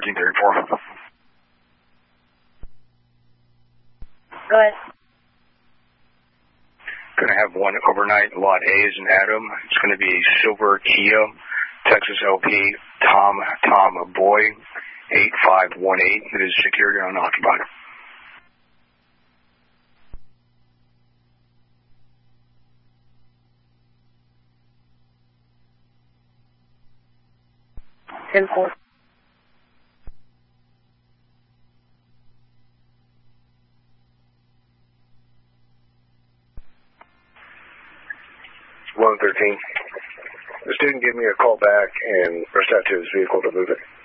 1334. Go ahead. Going to have one overnight, lot A is in Adam. It's going to be Silver Kia, Texas LP, Tom Boy, 8518. It is secured and unoccupied. Simple. This student give me a call back and rushed out to his vehicle to move it.